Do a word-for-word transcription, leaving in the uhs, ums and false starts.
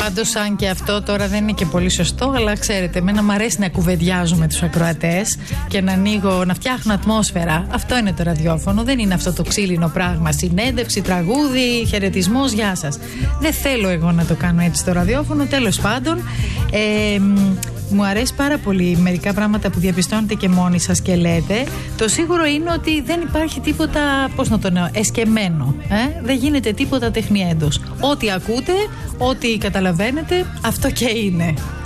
Πάντως, αν και αυτό τώρα δεν είναι και πολύ σωστό, αλλά ξέρετε, εμένα μου αρέσει να κουβεντιάζω με τους ακροατές και να ανοίγω, να φτιάχνω ατμόσφαιρα. Αυτό είναι το ραδιόφωνο, δεν είναι αυτό το ξύλινο πράγμα. Συνέντευξη, τραγούδι, χαιρετισμός, γεια σας. Δεν θέλω εγώ να το κάνω έτσι στο ραδιόφωνο, τέλος πάντων. Ε, Μου αρέσει πάρα πολύ μερικά πράγματα που διαπιστώνετε και μόνοι σας και λέτε. Το σίγουρο είναι ότι δεν υπάρχει τίποτα, πώς να το λέω, εσκεμμένο. Ε? Δεν γίνεται τίποτα τεχνιέντος. Ό,τι ακούτε, ό,τι καταλαβαίνετε, αυτό και είναι.